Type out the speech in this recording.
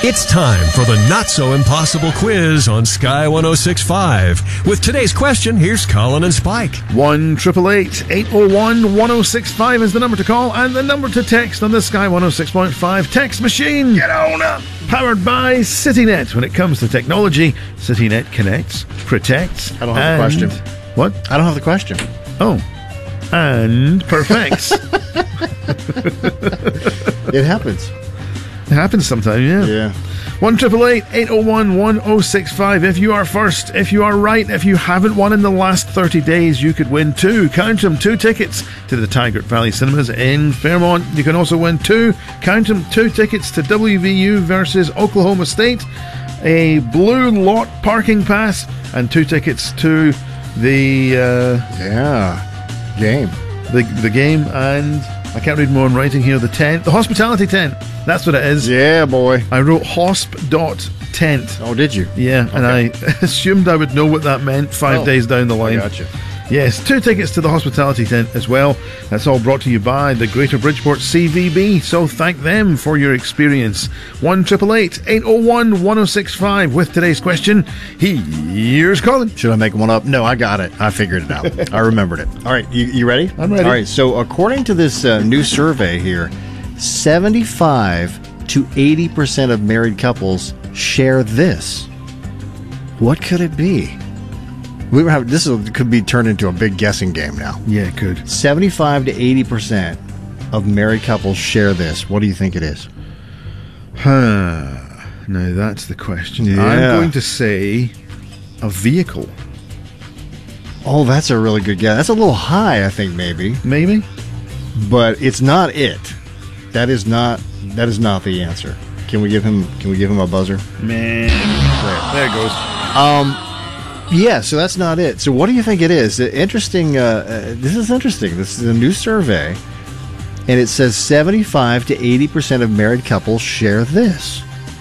It's time for the not-so-impossible quiz on Sky 106.5. With today's question, here's Colin and Spike. 1-888-801-1065 is the number to call and the number to text on the Sky 106.5 text machine. Get on up! Powered by CityNet. When it comes to technology, CityNet connects, protects, I don't have the question. What? I don't have the question. Oh. And perfects. It happens. It happens sometimes, yeah. 1-888-801-1065. If you are first, if you are right, if you haven't won in the last 30 days, you could win two tickets to the Tigert Valley Cinemas in Fairmont. You can also win two tickets to WVU versus Oklahoma State, a Blue Lot parking pass, and 2 tickets to the game. The game, and I can't read more in writing here. The tent, the hospitality tent. That's what it is. Yeah, boy. I wrote hosp.tent. Oh, did you? Yeah, okay. And I assumed I would know what that meant 5 days down the line. I gotcha. Yes, 2 tickets to the hospitality tent as well. That's all brought to you by the Greater Bridgeport CVB, so thank them for your experience. 1-888-801-1065 with today's question. Here's Colin. Should I make one up? No, I got it. I figured it out. I remembered it. All right, you ready? I'm ready. All right, so according to this new survey here, 75 to 80% of married couples share this. What could it be? Could be turned into a big guessing game now. Yeah, it could. 75 to 80% of married couples share this. What do you think it is? Now that's the question. Yeah. I'm going to say a vehicle. Oh, that's a really good guess. That's a little high, I think, maybe. Maybe? But it's not it. That is not the answer. Can we give him a buzzer? Man. There it goes. Yeah, so that's not it. So what do you think it is? Interesting. This is interesting. This is a new survey, and it says 75 to 80% of married couples share this.